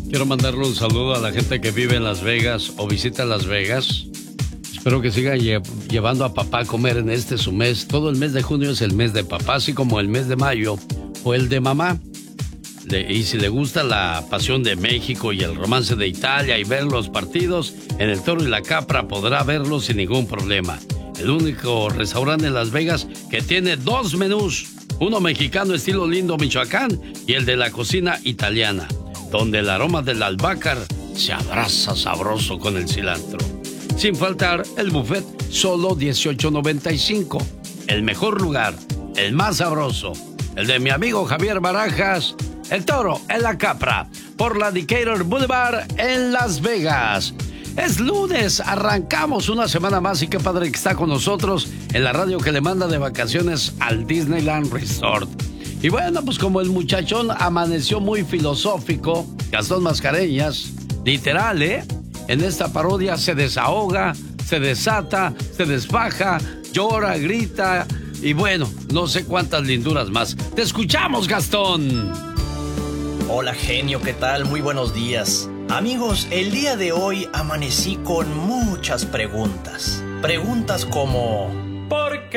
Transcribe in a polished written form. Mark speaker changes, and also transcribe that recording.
Speaker 1: Quiero mandarle un saludo a la gente que vive en Las Vegas o visita Las Vegas. Espero que sigan llevando a papá a comer en su mes. Todo el mes de junio es el mes de papá, así como el mes de mayo fue el de mamá. Y si le gusta la pasión de México y el romance de Italia y ver los partidos, en el Toro y la Capra podrá verlos sin ningún problema. El único restaurante en Las Vegas que tiene 2 menús. Uno mexicano estilo Lindo, Michoacán, y el de la cocina italiana, donde el aroma del albácar se abraza sabroso con el cilantro. Sin faltar el buffet, solo $18.95. El mejor lugar, el más sabroso, el de mi amigo Javier Barajas, el Toro en la Capra, por la Decatur Boulevard en Las Vegas. Es lunes, arrancamos una semana más y qué padre que está con nosotros en la radio que le manda de vacaciones al Disneyland Resort. Y bueno, pues como el muchachón amaneció muy filosófico, Gastón Mascareñas, literal, en esta parodia se desahoga, se desata, se desfaja, llora, grita y bueno, no sé cuántas linduras más. ¡Te escuchamos, Gastón!
Speaker 2: Hola, genio, ¿qué tal? Muy buenos días. Amigos, el día de hoy amanecí con muchas preguntas. Preguntas como... ¿por qué